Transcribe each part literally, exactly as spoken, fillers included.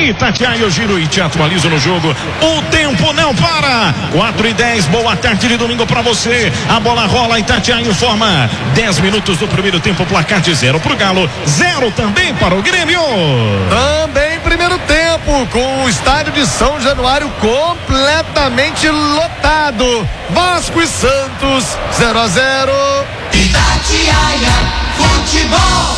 Itatiaia, eu giro e te atualizo no jogo. O tempo não para. quatro e dez, boa tarde de domingo pra você. A bola rola, Itatiaia informa. dez minutos do primeiro tempo, placar de zero pro Galo, zero também para o Grêmio. Também primeiro tempo, com o estádio de São Januário completamente lotado. Vasco e Santos, zero a zero. Itatiaia Futebol.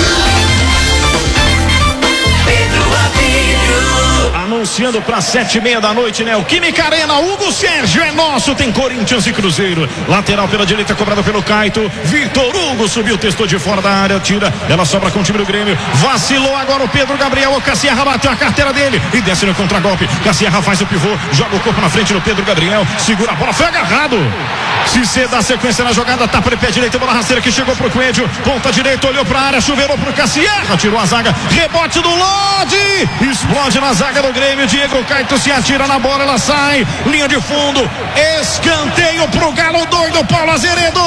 Anunciando para sete e meia da noite, né? O Química Arena, Hugo Sérgio é nosso, tem Corinthians e Cruzeiro. Lateral pela direita, cobrado pelo Caito. Vitor Hugo subiu, testou de fora da área, tira, ela sobra com o time do Grêmio. Vacilou agora o Pedro Gabriel, o Cassierra bateu a carteira dele e desce no contragolpe. Cassierra faz o pivô, joga o corpo na frente do Pedro Gabriel, segura a bola, foi agarrado. Se você dá sequência na jogada, tá para o pé direito, bola rasteira que chegou pro Coelho, ponta direita, olhou pra área, chuveirou pro Cassierra, tirou a zaga, rebote do Lodi, explode na zaga do Grêmio. Diego Caito se atira na bola, ela sai, linha de fundo, escanteio pro Galo doido, Paulo Azeredo.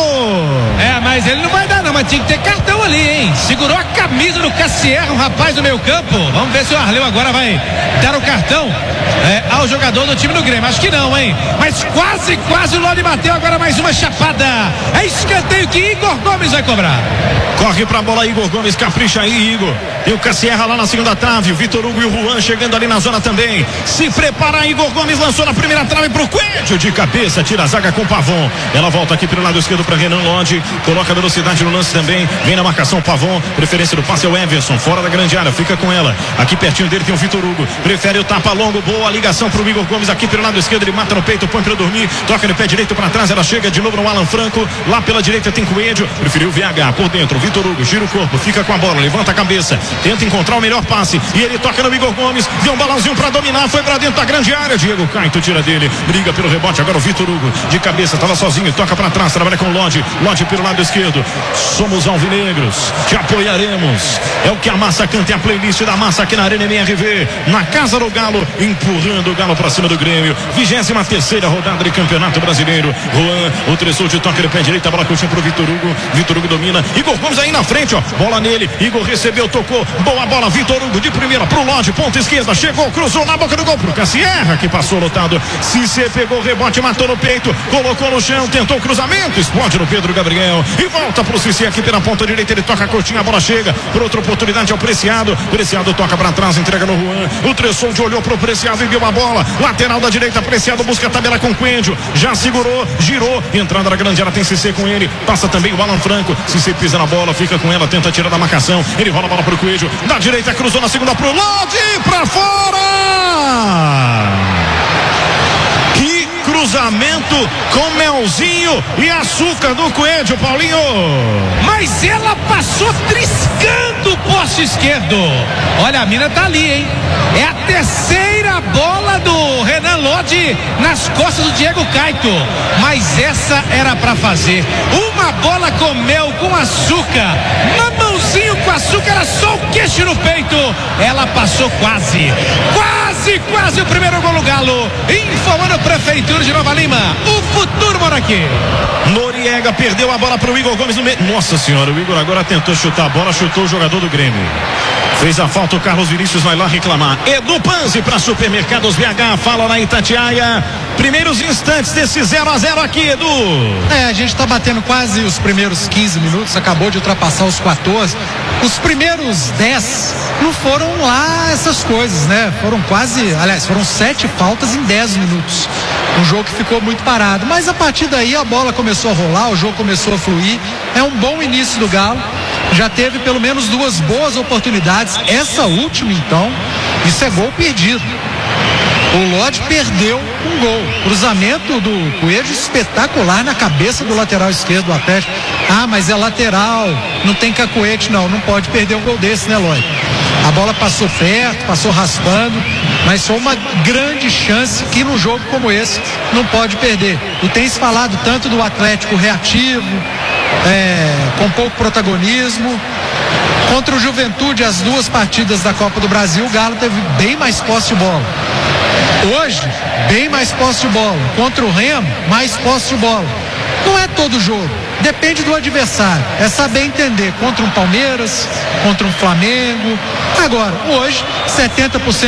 É, mas ele não vai dar não, mas tinha que ter cartão ali, hein? Segurou a camisa do Cassierra, um rapaz do meio campo. Vamos ver se o Arleu agora vai dar o cartão é, ao jogador do time do Grêmio. Acho que não, hein? Mas quase, quase o Lodi bateu agora mais uma chapada. É escanteio que Igor Gomes vai cobrar. Corre pra bola Igor Gomes, capricha aí, Igor. Tem o Cassierra lá na segunda trave, o Vitor Hugo e o Juan chegando ali na zona também. Se prepara, Igor Gomes lançou na primeira trave pro Coelho, de cabeça, tira a zaga com o Pavon. Ela volta aqui pelo lado esquerdo para Renan Lodi, coloca velocidade no lance também, vem na marcação Pavon, preferência do passe é o Everson, fora da grande área, fica com ela. Aqui pertinho dele tem o Vitor Hugo, prefere o tapa longo, boa ligação pro Igor Gomes aqui pelo lado esquerdo, ele mata no peito, põe pra dormir, toca no pé direito para trás, ela chega de novo no Alan Franco, lá pela direita tem Coelho, preferiu o V H por dentro, Vitor Hugo gira o corpo, fica com a bola, levanta a cabeça, tenta encontrar o melhor passe e ele toca no Igor Gomes, deu um balãozinho para dominar, foi pra dentro da grande área, Diego Caito tira dele, briga pelo rebote, agora o Vitor Hugo de cabeça, tava sozinho, toca pra trás, trabalha com o Lodi, Lodi pelo lado esquerdo. Somos alvinegros, te apoiaremos, é o que a Massa canta, é a playlist da Massa aqui na Arena M R V, na casa do Galo, empurrando o Galo pra cima do Grêmio, vigésima terceira rodada de Campeonato Brasileiro. Juan, o tresou de toque de pé direito, a bola curtinha pro Vitor Hugo, Vitor Hugo domina, Igor Gomes aí na frente, ó, bola nele, Igor recebeu, tocou, boa bola, Vitor Hugo de primeira pro Lodi, ponta esquerda, chegou, cruzou na boca do gol pro Cassierra, que passou lotado, Cissé pegou o rebote, matou no peito, colocou no chão, tentou o cruzamento, explode no Pedro Gabriel e volta pro Cissé aqui pela ponta direita, ele toca curtinho, a bola chega, por outra oportunidade é o Preciado, Preciado toca pra trás, entrega no Juan, o Tressoldi olhou pro Preciado e deu a bola, lateral da direita, Preciado busca a tabela com o Coelho, já segurou, girou, entrando na grande área, tem Cissé com ele, passa também o Alan Franco, Cissé pisa na bola, fica com ela, tenta tirar da marcação, ele rola a bola pro Coelho, da direita cruzou na segunda pro Lodi, pra fora! Que cruzamento com melzinho e açúcar do Coelho, Paulinho. Mas ela passou triscando o poste esquerdo. Olha, a mina tá ali, hein? É a terceira bola do Renan Lodi nas costas do Diego Caito. Mas essa era pra fazer. Uma bola com mel, com açúcar. Mamãozinho com açúcar, era só o queixo no peito. Ela passou quase. Quase, quase o primeiro gol do Galo. Informando a Prefeitura de Nova Lima. O futuro mora aqui. Noriega perdeu a bola pro Igor Gomes no meio. Nossa senhora, o Igor agora tentou chutar a bola, chutou o jogador do Grêmio. Fez a falta, o Carlos Vinícius vai lá reclamar. Edu Panzi para Supermercados B H, fala na Itatiaia. Primeiros instantes desse zero a zero aqui, Edu. É, a gente tá batendo quase os primeiros quinze minutos, acabou de ultrapassar os quatorze. Os primeiros dez não foram lá essas coisas, né? Foram quase, aliás, foram sete faltas em dez minutos. Um jogo que ficou muito parado, mas a partir daí a bola começou a rolar, o jogo começou a fluir. É um bom início do Galo. Já teve pelo menos duas boas oportunidades. Essa última, então, isso é gol perdido. O Lodi perdeu um gol. Cruzamento do Coelho espetacular na cabeça do lateral esquerdo do Atlético. Ah, mas é lateral, não tem cacuete, não. Não pode perder um gol desse, né, Lodi? A bola passou perto, passou raspando, mas foi uma grande chance que no jogo como esse não pode perder. E tem se falado tanto do Atlético reativo, é, com pouco protagonismo. Contra o Juventude, as duas partidas da Copa do Brasil, o Galo teve bem mais posse de bola. Hoje, bem mais posse de bola. Contra o Remo, mais posse de bola. Não é todo jogo, depende do adversário. É saber entender contra um Palmeiras, contra um Flamengo. Agora, hoje, setenta por cento